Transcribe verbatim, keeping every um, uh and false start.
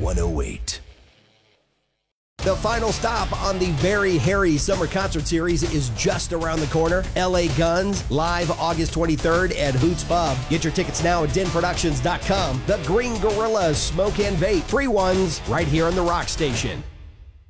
one oh eight. The final stop on the very hairy summer concert series is just around the corner. L A Guns, live August twenty-third at Hoots Pub. Get your tickets now at den productions dot com. The Green Gorillas, Smoke and Vape, free ones right here on the Rock Station.